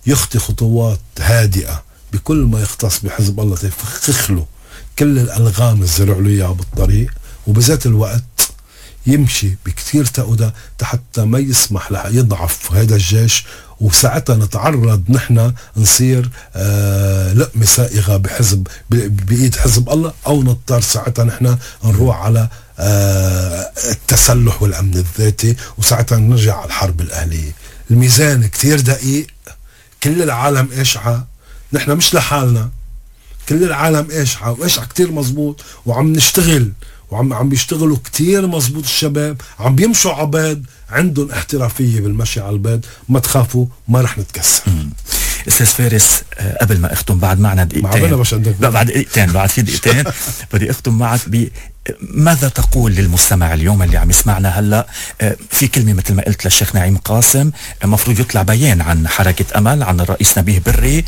يخطي خطوات هادئة بكل ما يختص بحزب الله، تفخخ له كل الألغام الزرع له إياها بالطريق، وبذات الوقت يمشي بكثير تأودة حتى ما يسمح له يضعف هذا الجيش، وساعتها نتعرض نحن نصير لقمة سائغة بحزب بإيد حزب الله، أو نضطر ساعتها نحن نروح على التسلح والأمن الذاتي، وساعتها نرجع على الحرب الأهلية. الميزان كتير دقيق، كل العالم إشعى، نحن مش لحالنا، كل العالم إشعى وإشعى كتير مزبوط، وعم نشتغل وعم بيشتغلوا كتير مزبوط. الشباب عم بيمشوا عباد عندهم احترافية بالمشي على البيت، ما تخافوا ما رح نتكسر. استاذ فارس، قبل ما اختم بعد معنا دقيقتين، بعد دقيقتين، بعد في دقيقتين بدي اختم معك ماذا تقول للمستمع اليوم اللي عم يسمعنا هلا؟ في كلمة مثل ما قلت للشيخ نعيم قاسم، مفروض يطلع بيان عن حركة أمل، عن الرئيس نبيه بري.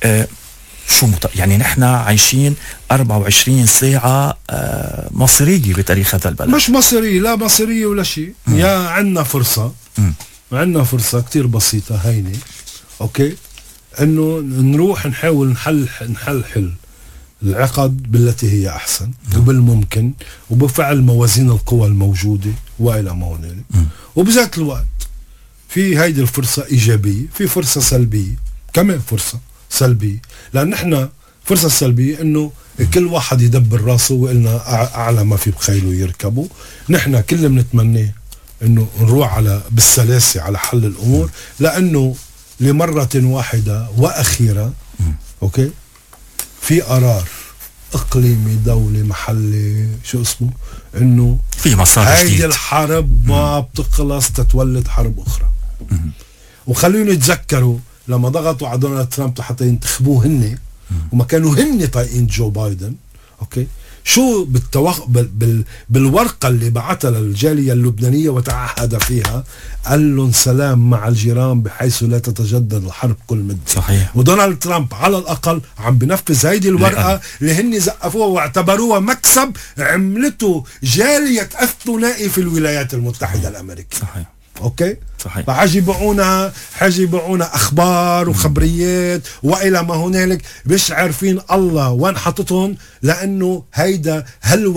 شو يعني نحن عايشين 24 ساعة مصيرية بتاريخ هذا البلد. مش مصيرية، لا مصيرية ولا شيء. يا عنا فرصة، عنا فرصة كتير بسيطة هينة، اوكي، انه نروح نحاول نحل العقد بالتي هي احسن وبالممكن، وبفعل موازين القوى الموجودة والى ما هنالك. وبذات الوقت في هيدي الفرصة ايجابية، في فرصة سلبية كمان، فرصة سلبية، لأن نحن فرصة سلبية إنه كل واحد يدبر راسه وإلنا أعلى ما في بخيله يركبه. نحن كل بنتمناه إنه نروح على بالسلاسة على حل الأمور، لأنه لمرة واحدة وأخيرة أوكي في قرار إقليمي دولي محلي شو اسمه إنه في مسار جديد. هيدي الحرب ما بتخلص تتولد حرب أخرى. وخلينا نتذكروا لما ضغطوا على دونالد ترامب حتى ينتخبوه هن، وما كانوا هن طايقين جو بايدن، اوكي، شو بالورقة اللي بعتها للجالية اللبنانية وتعهد فيها، قال لهم سلام مع الجيران بحيث لا تتجدد الحرب كل مدة. صحيح. ودونالد ترامب على الأقل عم بنفذ هيدي الورقة اللي هن زقفوها واعتبروها مكسب عملته جالية الثنائي في الولايات المتحدة الأمريكية. صحيح. اوكي، صحيح. فحجبعونا اخبار وخبريات والى ما هنالك، مش عارفين الله وين حطتهم، لانه هيدا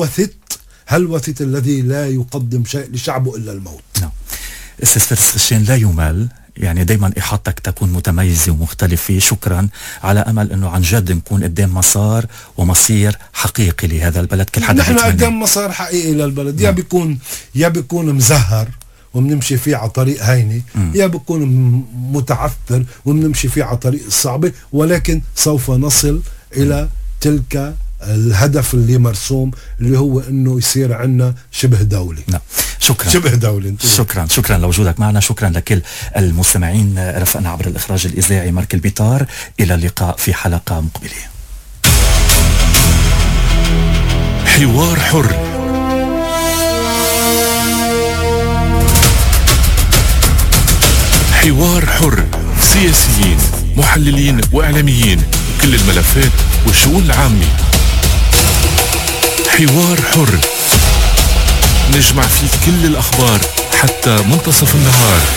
هلوثة الذي لا يقدم شيء لشعبه الا الموت. نعم. استاذ فارس خشين، لا يمل، يعني دايما احاطتك تكون متميزه ومختلفه. شكرا، على امل انه عن جد نكون قدام مسار ومصير حقيقي لهذا البلد. كل حدا نحن قدام مسار حقيقي للبلد. نعم. يا بيكون مزهر ومنمشي فيه على طريق هيني، يا بكون متعثر ومنمشي فيه على طريق الصعبة، ولكن سوف نصل إلى تلك الهدف اللي مرسوم، اللي هو انه يصير عنا شبه دولي. نعم. شكرا. شبه دولي. شكرا لوجودك معنا. شكرا لكل المستمعين. رفقنا عبر الإخراج الإذاعي مارك البيطار. إلى اللقاء في حلقة مقبلة. حوار حر، حوار حر، سياسيين، محللين وإعلاميين، كل الملفات والشؤون العامة. حوار حر، نجمع فيه كل الأخبار حتى منتصف النهار.